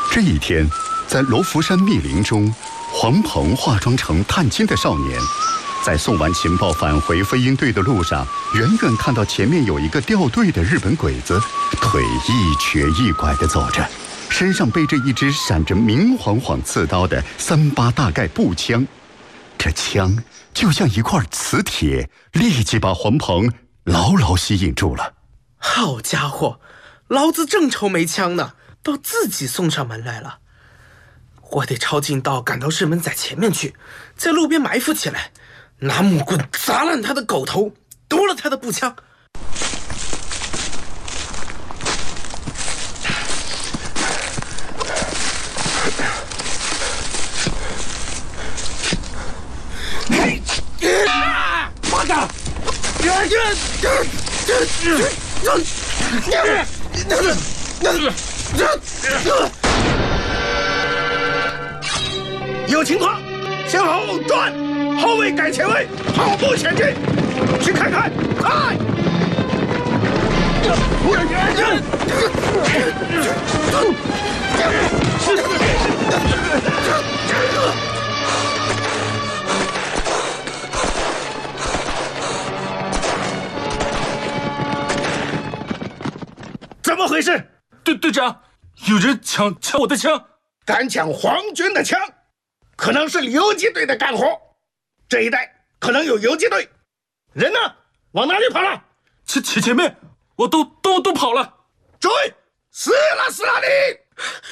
这一天，在罗浮山密林中，黄鹏化妆成探金的少年，在送完情报返回飞鹰队的路上，远远看到前面有一个掉队的日本鬼子，腿一瘸一拐地走着，身上背着一支闪着明晃晃刺刀的38大盖步枪。这枪就像一块磁铁，立即把黄鹏牢牢吸引住了。 好家伙，老子正愁没枪呢，都自己送上门来了。我得抄近道赶到日本仔前面去，在路边埋伏起来，拿木棍砸烂他的狗头，夺了他的步枪。 马长，有情况，向后转，后卫改前卫，跑步前进，去看看，快！怎么回事？ 队长，有人抢我的枪！ 敢抢皇军的枪，可能是游击队的干活。这一带可能有游击队，人呢？往哪里跑了？ 前面，我都跑了。 追！死了你！